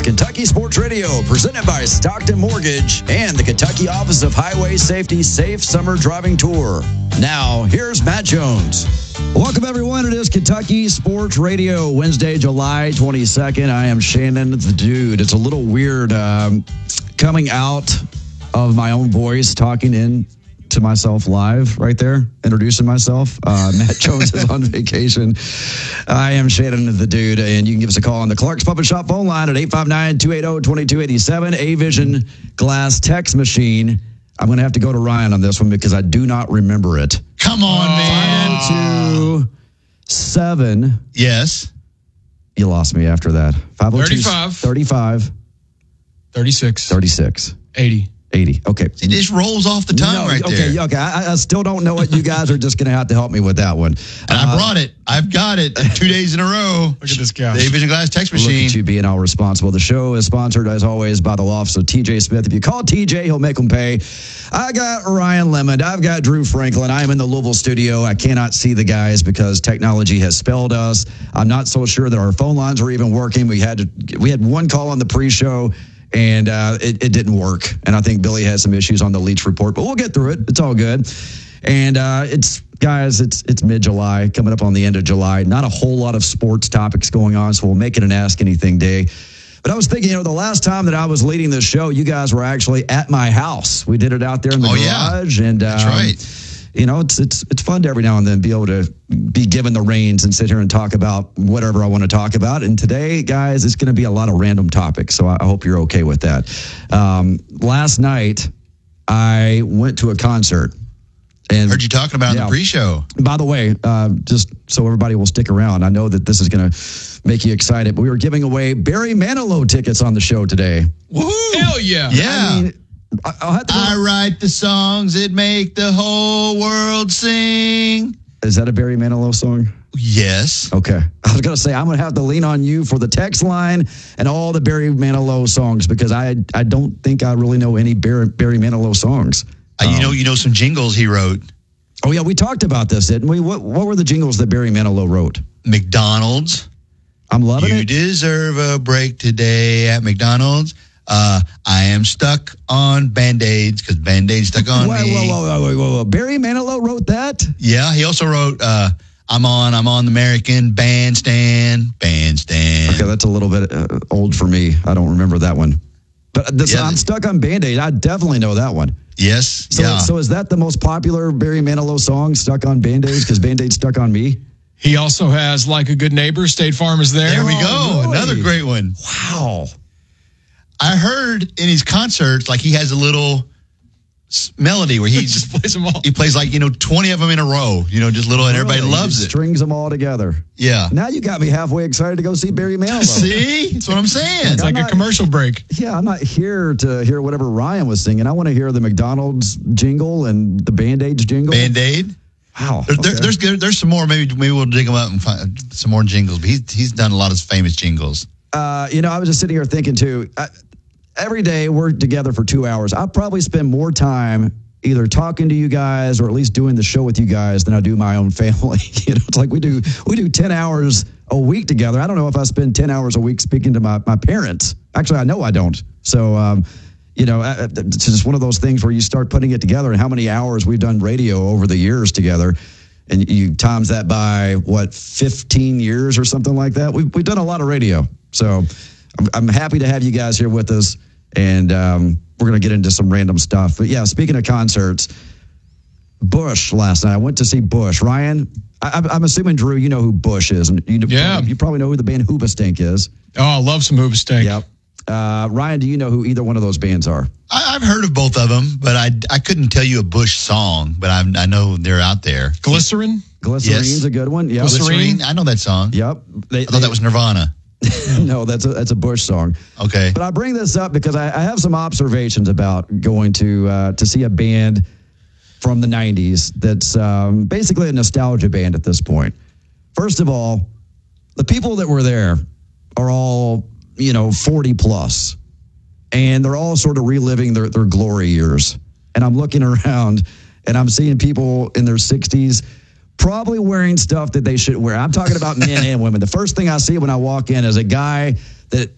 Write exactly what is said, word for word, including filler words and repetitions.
Kentucky Sports Radio, presented by Stockton Mortgage and the Kentucky Office of Highway Safety Safe Summer Driving Tour. Now, here's Matt Jones. Welcome, everyone. It is Kentucky Sports Radio, Wednesday, July twenty-second. I am Shannon the Dude. It's a little weird um, coming out of my own voice, talking in to myself live right there, introducing myself. Uh, Matt Jones is on vacation. I am Shannon the Dude, and you can give us a call on the Clark's Pub and Shop phone line at eight five nine, two eight zero, two two eight seven. A-Vision Glass Text Machine. I'm going to have to go to Ryan on this one because I do not remember it. Come on, oh, man. five oh two seven. Yes. You lost me after that. five oh two, thirty-five. thirty-five. thirty-six. thirty-six. eighty. eighty. Okay. It just rolls off the tongue no, right okay, there. Okay, I, I still don't know it. You guys are just going to have to help me with that one. And uh, I brought it. I've got it two days in a row. Look at this guy. The A-Vision Glass Text Machine. Look at you being all responsible. The show is sponsored, as always, by the law office of T J Smith. If you call T J, he'll make them pay. I got Ryan Lemond. I've got Drew Franklin. I am in the Louisville studio. I cannot see the guys because technology has spelled us. I'm not so sure that our phone lines are even working. We had to, we had one call on the pre-show, and uh, it, it didn't work. And I think Billy had some issues on the Leach report, but we'll get through it. It's all good. And uh, it's, guys, it's it's mid-July, coming up on the end of July. Not a whole lot of sports topics going on, so we'll make it an Ask Anything day. But I was thinking, you know, the last time that I was leading this show, you guys were actually at my house. We did it out there in the oh, garage. Yeah. And, um, That's right. You know, it's it's it's fun to every now and then be able to be given the reins and sit here and talk about whatever I want to talk about. And today, guys, it's going to be a lot of random topics. So I hope you're okay with that. Um, last night, I went to a concert. And heard you talking about yeah, in the pre-show. By the way, uh, just so everybody will stick around, I know that this is going to make you excited, but we were giving away Barry Manilow tickets on the show today. Woohoo! Hell yeah. Yeah. I mean, I'll have to I write the songs that make the whole world sing. Is that a Barry Manilow song? Yes. Okay. I was going to say, I'm going to have to lean on you for the text line and all the Barry Manilow songs because I I don't think I really know any Barry, Barry Manilow songs. Uh, you um, know, you know some jingles he wrote. Oh, yeah, we talked about this, didn't we? What, what were the jingles that Barry Manilow wrote? McDonald's. I'm loving you it. You deserve a break today at McDonald's. Uh, I am stuck on Band-Aids because Band-Aids stuck on whoa, me. Whoa, whoa, whoa, whoa, whoa. Barry Manilow wrote that? Yeah, he also wrote, uh, I'm on, I'm on the American Bandstand, Bandstand. Okay, that's a little bit uh, old for me. I don't remember that one. But this, Yeah. I'm stuck on Band-Aid. I definitely know that one. Yes, So, yeah. so is that the most popular Barry Manilow song, Stuck on Band-Aids? Because Band-Aid stuck on me? He also has Like a Good Neighbor, State Farm is there. There we go. Oh, really? Another great one. Wow. I heard in his concerts, like he has a little s- melody where he just plays them all. He plays like, you know, twenty of them in a row, you know, just little, and everybody Really? loves He it. Strings them all together. Yeah. Now you got me halfway excited to go see Barry Manilow. See? That's what I'm saying. It's like I'm a not- commercial break. Yeah, I'm not here to hear whatever Ryan was singing. I want to hear the McDonald's jingle and the Band-Aids jingle. Band-Aid. Wow. There, there, okay. there's good- there's some more. Maybe maybe we'll dig them up and find some more jingles. But he's he's done a lot of famous jingles. Uh, you know, I was just sitting here thinking too. I, every day we're together for two hours. I probably spend more time either talking to you guys or at least doing the show with you guys than I do my own family. You know, it's like we do we do ten hours a week together. I don't know if I spend ten hours a week speaking to my my parents. Actually, I know I don't. So. Um, You know, it's just one of those things where you start putting it together and how many hours we've done radio over the years together. And you times that by, what, fifteen years or something like that. We've, we've done a lot of radio. So I'm, I'm happy to have you guys here with us. And um, we're going to get into some random stuff. But, yeah, speaking of concerts, Bush last night. I went to see Bush. Ryan, I, I'm assuming, Drew, you know who Bush is. And you, Yeah. you probably know who the band Hoobastank is. Oh, I love some Hoobastank. Yep. Uh, Ryan, do you know who either one of those bands are? I, I've heard of both of them, but I, I couldn't tell you a Bush song, but I I know they're out there. Glycerin? Glycerine's Yes. a good one. Yep. Glycerine? I know that song. Yep. They, I thought that was Nirvana. no, that's a that's a Bush song. Okay. But I bring this up because I, I have some observations about going to uh, to see a band from the nineties that's um, basically a nostalgia band at this point. First of all, the people that were there are all, you know, forty plus, and they're all sort of reliving their, their glory years. And I'm looking around and I'm seeing people in their sixties probably wearing stuff that they should wear. I'm talking about men and women. The first thing I see when I walk in is a guy that